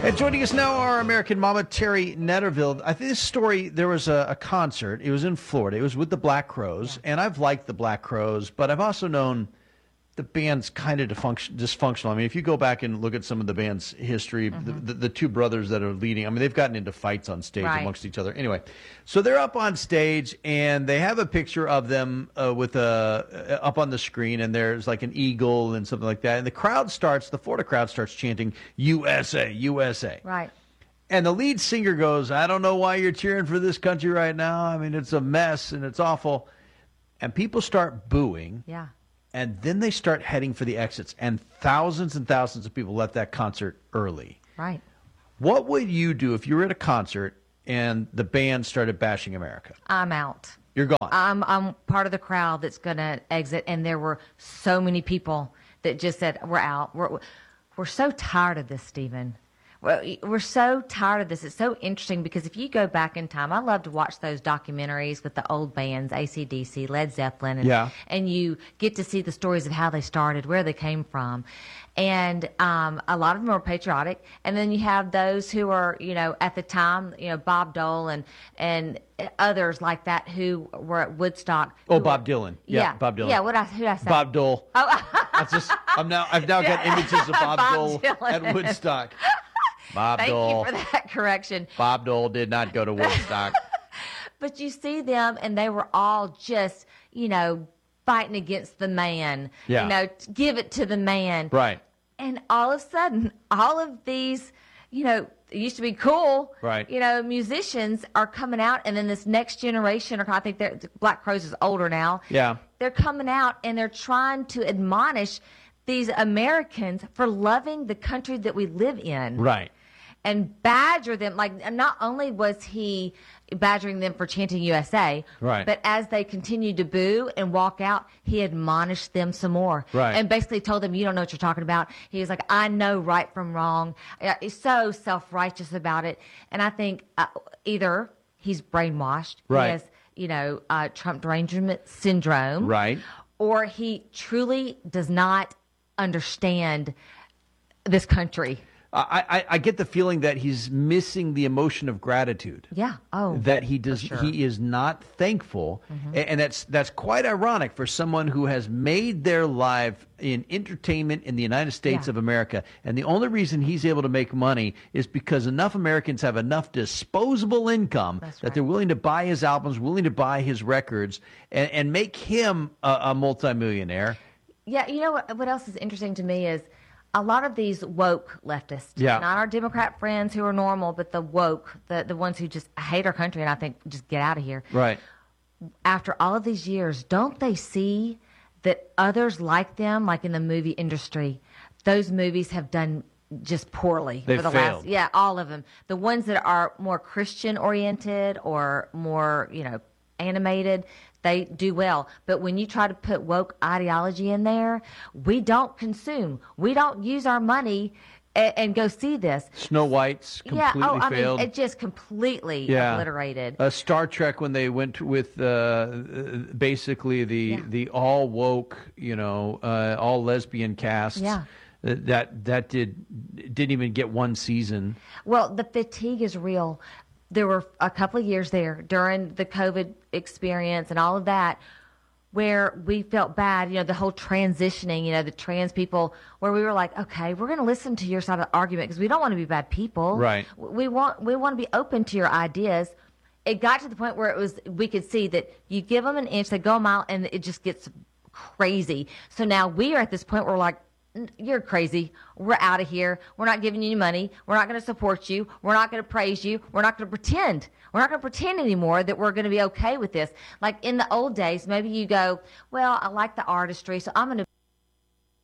And joining us now, our American mama, Terry Netterville. I think this story, there was a concert. It was in Florida. It was with the Black Crowes. And I've liked the Black Crowes, but I've also known the band's kind of dysfunctional. I mean, if you go back and look at some of the band's history, the two brothers that are leading, I mean, they've gotten into fights on stage amongst each other. Anyway, so they're up on stage, and they have a picture of them up on the screen, and there's like an eagle and something like that. And the Florida crowd starts chanting, USA, USA. Right. And the lead singer goes, I don't know why you're cheering for this country right now. I mean, it's a mess, and it's awful. And people start booing. Yeah. And then they start heading for the exits, and thousands of people left that concert early. Right. What would you do if you were at a concert and the band started bashing America? I'm out. You're gone. I'm part of the crowd that's going to exit, and there were so many people that just said, we're out. We're so tired of this, Stephen. We're so tired of this. It's so interesting because if you go back in time, I love to watch those documentaries with the old bands, AC/DC, Led Zeppelin, and you get to see the stories of how they started, where they came from. And a lot of them are patriotic. And then you have those who are, at the time, Bob Dole and others like that who were at Woodstock. Oh, Bob Dylan. Yeah, Bob Dylan. Yeah, who did I say? Bob Dole. Oh. I've now got images of Bob Dole Dylan. at Woodstock. Thank you for that correction. Bob Dole did not go to Woodstock. But you see them, and they were all just, fighting against the man. Yeah. Give it to the man. Right. And all of a sudden, all of these, it used to be cool. Right. Musicians are coming out, and then this next generation, or I think Black Crowes is older now. Yeah. They're coming out, and they're trying to admonish these Americans for loving the country that we live in. Right. And badger them. Like, not only was he badgering them for chanting USA, right, but as they continued to boo and walk out, he admonished them some more. Right. And basically told them, you don't know what you're talking about. He was like, I know right from wrong. He's so self-righteous about it. And I think either he's brainwashed. Right. He has, Trump derangement syndrome. Right. Or he truly does not understand this country. I get the feeling that he's missing the emotion of gratitude. Yeah. Oh, that he does. Sure. He is not thankful, and that's quite ironic for someone who has made their life in entertainment in the United States of America. And the only reason he's able to make money is because enough Americans have enough disposable income that they're willing to buy his albums, willing to buy his records, and make him a multimillionaire. Yeah. You know what else is interesting to me is a lot of these woke leftists, not our Democrat friends who are normal, but the woke, the ones who just hate our country and I think just get out of here. Right. After all of these years, don't they see that others like them, like in the movie industry, those movies have done just poorly They've for the failed. last, all of them. The ones that are more Christian oriented or more, animated, they do well. But when you try to put woke ideology in there, we don't consume. We don't use our money and go see this. Snow White's completely failed. It just completely obliterated. Star Trek, when they went with basically the all woke, all lesbian cast. Yeah. That didn't even get one season. Well, the fatigue is real. There were a couple of years there during the COVID experience and all of that where we felt bad, the whole transitioning, the trans people, where we were like, okay, we're going to listen to your side of the argument because we don't want to be bad people. Right. We want to be open to your ideas. It got to the point where we could see that you give them an inch, they go a mile, and it just gets crazy. So now we are at this point where we're like, you're crazy. We're out of here. We're not giving you any money. We're not going to support you. We're not going to praise you. We're not going to pretend. We're not going to pretend anymore that we're going to be okay with this. Like in the old days, maybe you go, well, I like the artistry, so I'm going to